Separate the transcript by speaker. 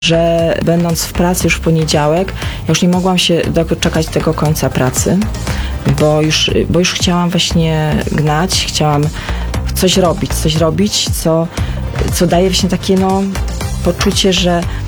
Speaker 1: że będąc w pracy już w poniedziałek, ja już nie mogłam się doczekać tego końca pracy, bo już chciałam właśnie gnać, chciałam coś robić, co daje właśnie takie poczucie, że